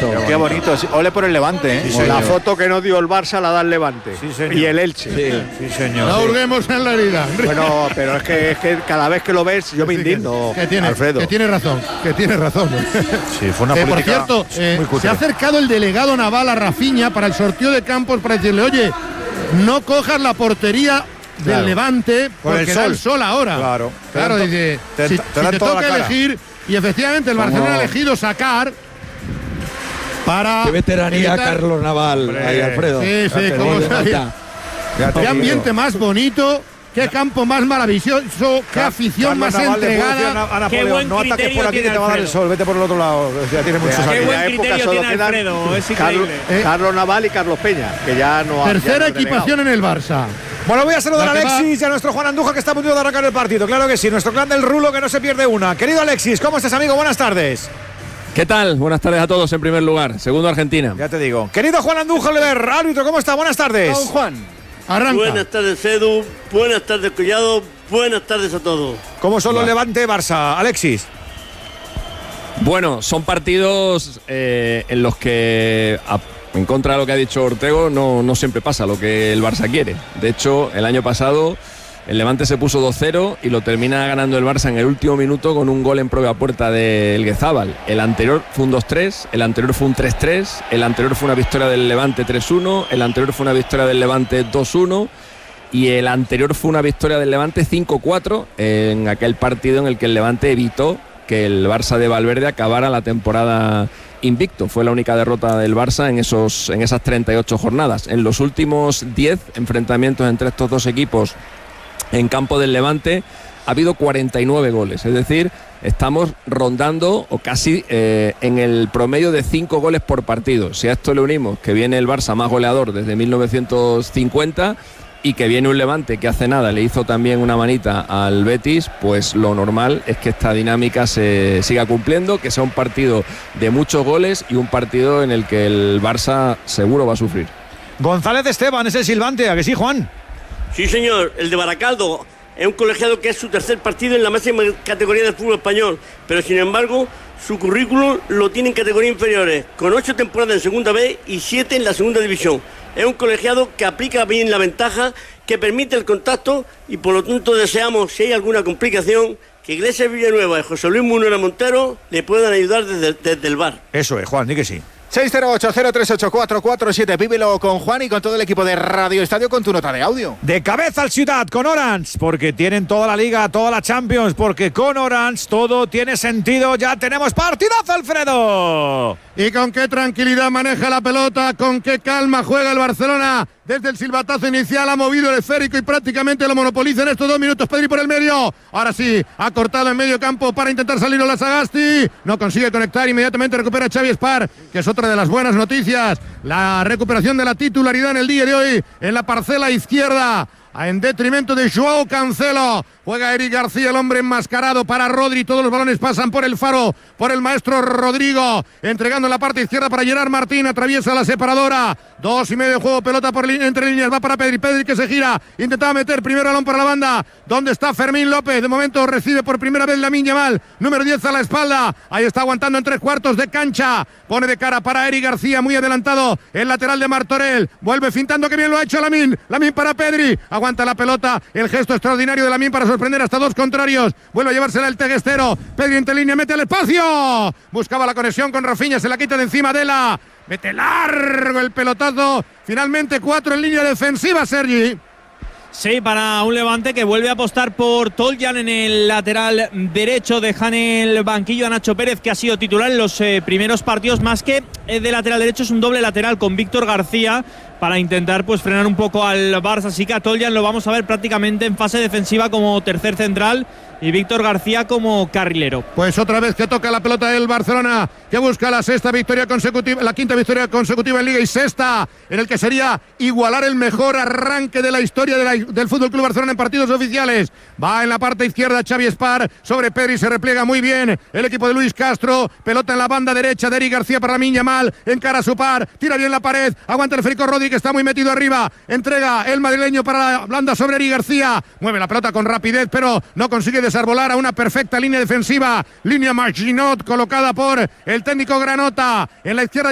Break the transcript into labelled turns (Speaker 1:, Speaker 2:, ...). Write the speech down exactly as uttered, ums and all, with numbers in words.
Speaker 1: bonito.
Speaker 2: Qué, qué bonito. Ole por el Levante, ¿eh?
Speaker 3: Sí, la foto que nos dio el Barça la da el Levante.
Speaker 4: Sí, señor.
Speaker 3: Y el Elche.
Speaker 4: Sí, sí señor.
Speaker 5: No hurguemos en la herida.
Speaker 3: Bueno, pero es que, es que cada vez que lo ves yo me indigno,
Speaker 5: que, que tiene,
Speaker 3: Alfredo.
Speaker 5: Que tiene razón, que tiene razón.
Speaker 4: Sí, fue una
Speaker 5: eh,
Speaker 4: política
Speaker 5: por cierto, eh,
Speaker 4: muy cutre.
Speaker 5: se ha acercado el delegado naval a Rafinha para el sorteo de campos para decirle, oye, no cojas la portería del
Speaker 4: Claro.
Speaker 5: Levante
Speaker 4: Por
Speaker 5: porque
Speaker 4: el
Speaker 5: da
Speaker 4: sol.
Speaker 5: el sol ahora.
Speaker 4: Claro.
Speaker 5: Claro,
Speaker 4: Te dan
Speaker 5: dice,
Speaker 4: to- te-
Speaker 5: si,
Speaker 4: te
Speaker 5: si
Speaker 4: dan
Speaker 5: te
Speaker 4: toda la
Speaker 5: toca
Speaker 4: cara.
Speaker 5: elegir, y efectivamente el
Speaker 4: Como-
Speaker 5: Barcelona ha elegido sacar para
Speaker 1: Qué veteranía,
Speaker 5: evitar-
Speaker 1: Carlos Naval.
Speaker 4: Hombre.
Speaker 1: Ahí, Alfredo.
Speaker 5: Sí, sí,
Speaker 1: Te
Speaker 5: cómo
Speaker 1: doy de
Speaker 5: sabía.
Speaker 1: nota.
Speaker 4: Ya te
Speaker 5: Qué
Speaker 4: digo.
Speaker 5: ambiente más bonito, qué campo más maravilloso, qué afición
Speaker 4: Carlos
Speaker 5: más
Speaker 4: Naval le puede decir a
Speaker 5: entregada.
Speaker 4: Na- a Napoleón,
Speaker 6: buen
Speaker 4: no ataques
Speaker 6: criterio
Speaker 4: por aquí que
Speaker 6: tiene
Speaker 4: te va a dar el
Speaker 6: Alfredo.
Speaker 4: sol, vete por el otro lado. Ya tiene muchos
Speaker 3: Qué
Speaker 6: Qué
Speaker 4: años.
Speaker 6: buen
Speaker 3: época
Speaker 6: criterio
Speaker 3: solo
Speaker 6: tiene
Speaker 3: quedan
Speaker 6: Alfredo, es
Speaker 3: Carlos,
Speaker 6: increíble.
Speaker 5: Eh,
Speaker 3: Carlos Naval y Carlos Peña, que ya no
Speaker 5: Tercera
Speaker 3: ya no
Speaker 5: equipación en el Barça.
Speaker 4: Bueno, voy a saludar a
Speaker 5: La que va-
Speaker 4: Alexis y a nuestro Juan Andújar que está a punto de arrancar el partido. Claro que sí, nuestro clan del Rulo que no se pierde una. Querido Alexis, ¿cómo estás, amigo? Buenas tardes.
Speaker 7: ¿Qué tal? Buenas tardes a todos en primer lugar. Segundo Argentina.
Speaker 4: Ya te digo. Querido Juan Andújar, árbitro, ¿cómo está? Buenas tardes.
Speaker 2: Don Juan.
Speaker 5: Arranca.
Speaker 8: Buenas tardes, Edu. Buenas tardes, Collado. Buenas tardes a todos.
Speaker 4: ¿Cómo son los Levante Barça, Alexis?
Speaker 7: Bueno, son partidos eh, en los que, a- en contra de lo que ha dicho Ortego, no, no siempre pasa lo que el Barça quiere. De hecho, el año pasado el Levante se puso dos cero y lo termina ganando el Barça en el último minuto con un gol en propia puerta de Elguezábal. El anterior fue un dos tres, el anterior fue un tres tres, el anterior fue una victoria del Levante tres uno, el anterior fue una victoria del Levante dos uno y el anterior fue una victoria del Levante cinco cuatro en aquel partido en el que el Levante evitó que el Barça de Valverde acabara la temporada invicto. Fue la única derrota del Barça en, esos, en esas treinta y ocho jornadas. En los últimos diez enfrentamientos entre estos dos equipos en campo del Levante ha habido cuarenta y nueve goles, es decir, estamos rondando o casi eh, en el promedio de cinco goles por partido. Si a esto le unimos que viene el Barça más goleador desde mil novecientos cincuenta y que viene un Levante que hace nada le hizo también una manita al Betis, pues lo normal es que esta dinámica se siga cumpliendo, que sea un partido de muchos goles y un partido en el que el Barça seguro va a sufrir.
Speaker 4: González Esteban es el silbante, ¿a que sí, Juan?
Speaker 8: Sí, señor. El de Baracaldo es un colegiado que es su tercer partido en la máxima categoría del fútbol español. Pero, sin embargo, su currículum lo tiene en categorías inferiores, con ocho temporadas en Segunda B y siete en la Segunda División. Es un colegiado que aplica bien la ventaja, que permite el contacto y, por lo tanto, deseamos, si hay alguna complicación, que Iglesias Villanueva y José Luis Munera Montero le puedan ayudar desde, desde el V A R.
Speaker 4: Eso es, Juan, di que sí.
Speaker 2: seis cero ocho cero tres ocho cuatro cuatro siete. Vívelo con Juan y con todo el equipo de Radio Estadio con tu nota de audio.
Speaker 4: De cabeza al Ciudad con Orange, porque tienen toda la Liga, toda la Champions, porque con Orange todo tiene sentido. Ya tenemos partidazo, Alfredo.
Speaker 5: Y con qué tranquilidad maneja la pelota, con qué calma juega el Barcelona. Desde el silbatazo inicial ha movido el esférico y prácticamente lo monopoliza en estos dos minutos. Pedri por el medio. Ahora sí, ha cortado en medio campo para intentar salir Ola Sagasti. No consigue conectar, inmediatamente recupera Xavi Espar, que es otra de las buenas noticias. La recuperación de la titularidad en el día de hoy en la parcela izquierda, en detrimento de Joao Cancelo. Juega Eric García, el hombre enmascarado para Rodri. Todos los balones pasan por el faro, por el maestro Rodrigo. Entregando en la parte izquierda para Gerard Martín. Atraviesa la separadora. Dos y medio de juego, pelota por entre líneas. Va para Pedri. Pedri que se gira. Intentaba meter primer balón para la banda. ¿Dónde está Fermín López? De momento recibe por primera vez Lamine Yamal. Número diez a la espalda. Ahí está aguantando en tres cuartos de cancha. Pone de cara para Eric García, muy adelantado. El lateral de Martorell. Vuelve fintando, que bien lo ha hecho Lamine. Lamine para Pedri. Aguanta la pelota. El gesto extraordinario de Lamine para sorprender hasta dos contrarios. Vuelve a llevársela el teguestero. Pedri entre línea, mete al espacio. Buscaba la conexión con Rafinha, se la quita de encima de la. Mete largo el pelotazo. Finalmente cuatro en línea defensiva, Sergi.
Speaker 6: Sí, para un Levante que vuelve a apostar por Toljan en el lateral derecho. Dejan el banquillo a Nacho Pérez, que ha sido titular en los eh, primeros partidos. Más que eh, de lateral derecho, es un doble lateral con Víctor García para intentar pues frenar un poco al Barça. Así que a Toljan lo vamos a ver prácticamente en fase defensiva como tercer central y Víctor García como carrilero.
Speaker 5: Pues otra vez que toca la pelota el Barcelona, que busca la sexta victoria consecutiva, la quinta victoria consecutiva en Liga y sexta, en el que sería igualar el mejor arranque de la historia de la, del Fútbol Club Barcelona en partidos oficiales. Va en la parte izquierda Xavi Espar, sobre Pedri, se repliega muy bien el equipo de Luis Castro. Pelota en la banda derecha de Eric García para Lamine Yamal, encara a su par, tira bien la pared, aguanta el Federico Rodri, que está muy metido arriba, entrega el madrileño para la blanda sobre Eric García, mueve la pelota con rapidez, pero no consigue desarbolar a una perfecta línea defensiva. Línea Marginot colocada por el técnico Granota. En la izquierda